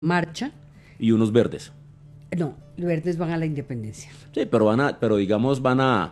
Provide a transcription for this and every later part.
marcha. Y unos verdes. No, los verdes van a la independencia. Sí, pero digamos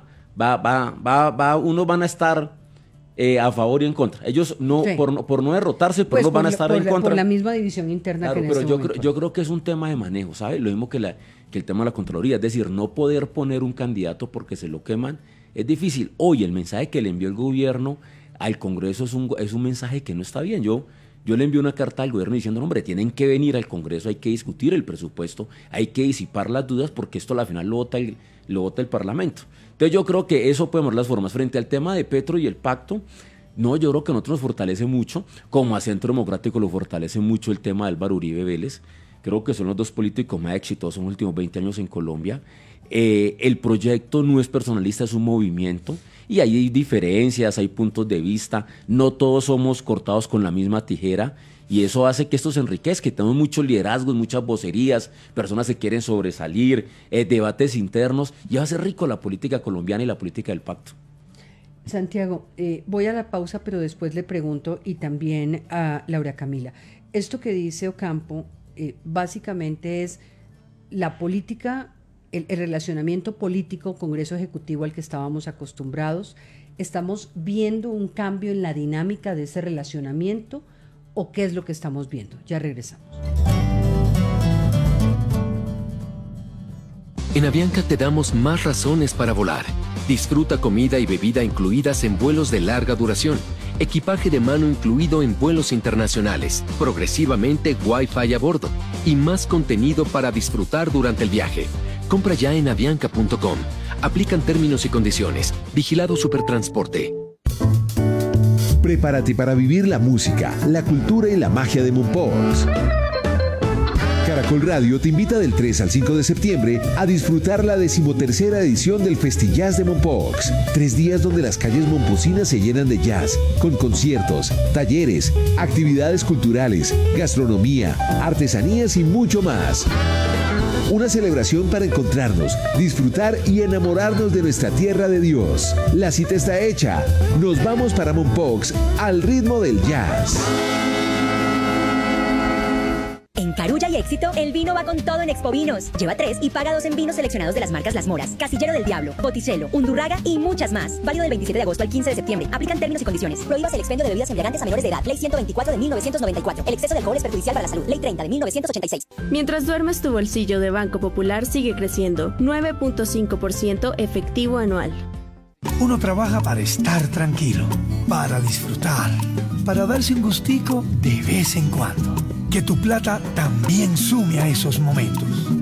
unos van a estar a favor y en contra. Ellos no, sí, por no derrotarse, pero pues no van a estar en contra. Por la misma división interna, claro, que en pero este momento. Yo creo que es un tema de manejo, ¿sabes? Lo mismo que el tema de la Contraloría, es decir, no poder poner un candidato porque se lo queman es difícil. Hoy el mensaje que le envió el gobierno al Congreso es un mensaje que no está bien. Yo le envié una carta al gobierno diciendo, hombre, tienen que venir al Congreso, hay que discutir el presupuesto, hay que disipar las dudas porque esto al final lo vota el Parlamento. Entonces yo creo que eso podemos las formas. Frente al tema de Petro y el pacto, no, yo creo que a nosotros nos fortalece mucho, como a Centro Democrático lo fortalece mucho el tema de Álvaro Uribe Vélez. Creo que son los dos políticos más exitosos en los últimos 20 años en Colombia. El proyecto no es personalista, es un movimiento y ahí hay diferencias, hay puntos de vista, no todos somos cortados con la misma tijera y eso hace que esto se enriquezca, que tenemos muchos liderazgos, muchas vocerías, personas que quieren sobresalir, debates internos y va a ser rico la política colombiana y la política del pacto. Santiago, voy a la pausa, pero después le pregunto y también a Laura Camila. Esto que dice Ocampo básicamente es la política, el relacionamiento político, Congreso Ejecutivo al que estábamos acostumbrados. ¿Estamos viendo un cambio en la dinámica de ese relacionamiento o qué es lo que estamos viendo? Ya regresamos. En Avianca te damos más razones para volar. Disfruta comida y bebida incluidas en vuelos de larga duración, equipaje de mano incluido en vuelos internacionales, progresivamente Wi-Fi a bordo y más contenido para disfrutar durante el viaje. Compra ya en avianca.com. Aplican términos y condiciones. Vigilado Supertransporte. Prepárate para vivir la música, la cultura y la magia de Mompox. Caracol Radio te invita del 3 al 5 de septiembre a disfrutar la 13ª edición del Festillas de Mompox. 3 días donde las calles momposinas se llenan de jazz, con conciertos, talleres, actividades culturales, gastronomía, artesanías y mucho más. Una celebración para encontrarnos, disfrutar y enamorarnos de nuestra tierra de Dios. La cita está hecha. Nos vamos para Mompox al ritmo del jazz. En Carulla y Éxito, el vino va con todo en Expovinos. Lleva 3 y paga 2 en vinos seleccionados de las marcas Las Moras, Casillero del Diablo, Botticello, Undurraga y muchas más. Válido del 27 de agosto al 15 de septiembre. Aplican términos y condiciones. Prohíbas el expendio de bebidas embriagantes a menores de edad. Ley 124 de 1994. El exceso de alcohol es perjudicial para la salud. Ley 30 de 1986. Mientras duermes, tu bolsillo de Banco Popular sigue creciendo. 9.5% efectivo anual. Uno trabaja para estar tranquilo, para disfrutar, para darse un gustico de vez en cuando. Que tu plata también sume a esos momentos.